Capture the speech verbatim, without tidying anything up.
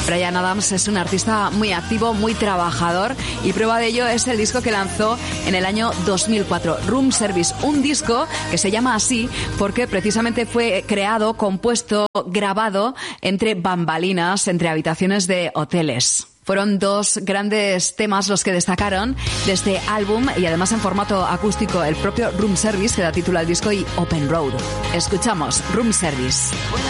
Bryan Adams es un artista muy activo, muy trabajador, y prueba de ello es el disco que lanzó en el año dos mil cuatro, Room Service, un disco que se llama así porque precisamente fue creado, compuesto, grabado entre bambalinas, entre habitaciones de hoteles. Fueron dos grandes temas los que destacaron de este álbum, y además en formato acústico, el propio Room Service, que da título al disco, y Open Road. Escuchamos Room Service.